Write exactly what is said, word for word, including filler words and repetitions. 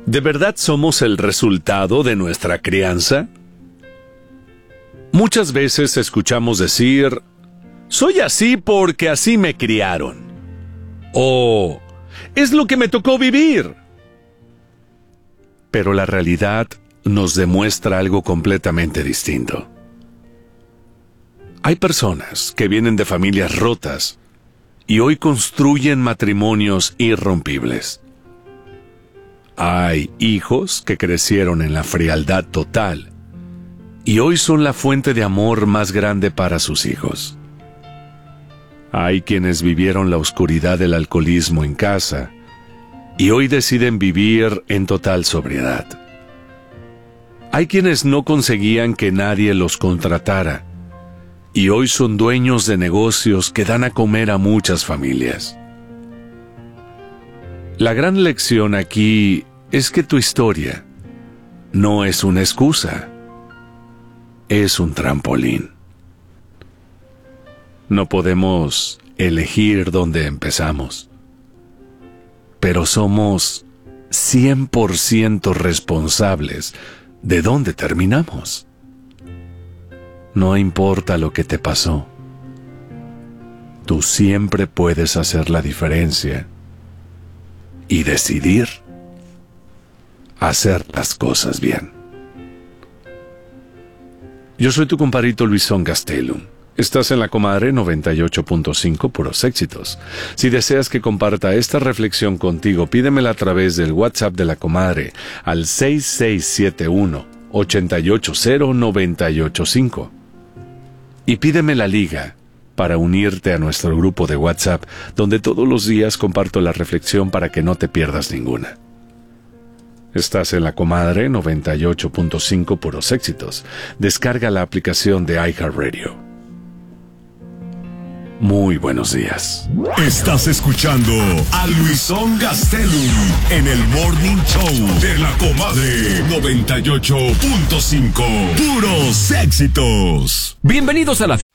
¿De verdad somos el resultado de nuestra crianza? Muchas veces escuchamos decir, soy así porque así me criaron. O, es lo que me tocó vivir. Pero la realidad nos demuestra algo completamente distinto. Hay personas que vienen de familias rotas y hoy construyen matrimonios irrompibles. Hay hijos que crecieron en la frialdad total y hoy son la fuente de amor más grande para sus hijos. Hay quienes vivieron la oscuridad del alcoholismo en casa y hoy deciden vivir en total sobriedad. Hay quienes no conseguían que nadie los contratara y hoy son dueños de negocios que dan a comer a muchas familias. La gran lección aquí es que tu historia no es una excusa, es un trampolín. No podemos elegir dónde empezamos, pero somos cien por ciento responsables de dónde terminamos. No importa lo que te pasó, tú siempre puedes hacer la diferencia y decidir hacer las cosas bien. Yo soy tu compadrito Luisón Gastelum. Estás en La Comadre noventa y ocho punto cinco, puros éxitos. Si deseas que comparta esta reflexión contigo, pídemela a través del WhatsApp de La Comadre al seis seis siete uno, ocho ocho cero, nueve ocho cinco. Y pídeme la liga para unirte a nuestro grupo de WhatsApp, donde todos los días comparto la reflexión para que no te pierdas ninguna. Estás en La Comadre noventa y ocho punto cinco, puros éxitos. Descarga la aplicación de iHeartRadio. Muy buenos días. Estás escuchando a Luisón Gastelum en el Morning Show de La Comadre noventa y ocho punto cinco. Puros éxitos. Bienvenidos a la